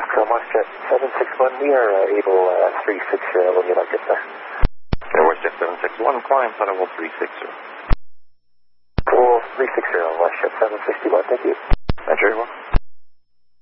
So WestJet 761, we are able 360 when you like it, sir. Okay, WestJet 761, climb level 360. Cool, 360, WestJet 761, thank you. That's very well.